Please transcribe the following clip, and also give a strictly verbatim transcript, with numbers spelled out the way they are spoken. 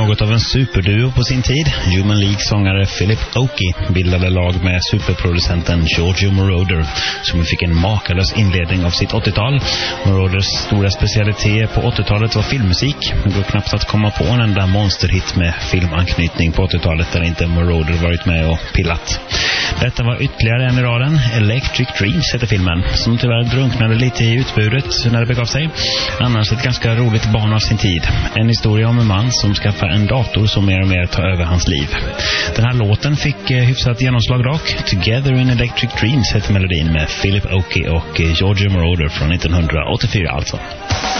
något av en superduo på sin tid. Human League-sångare Philip Oakey bildade lag med superproducenten Giorgio Moroder, som fick en makalös inledning av sitt åttiotal. Moroders stora specialitet på åttiotalet var filmmusik. Det går knappt att komma på en enda monsterhit med filmanknytning på åttiotalet där inte Moroder varit med och pillat. Detta var ytterligare en i raden. Electric Dreams heter filmen, som tyvärr drunknade lite i utbudet när det begav sig. Annars ett ganska roligt barn av sin tid. En historia om en man som skaffar en dator som mer och mer tar över hans liv. Den här låten fick hyfsat genomslag dock. Together in Electric Dreams heter melodin med Philip Oakey och Giorgio Moroder från nittonhundraåttiofyra alltså.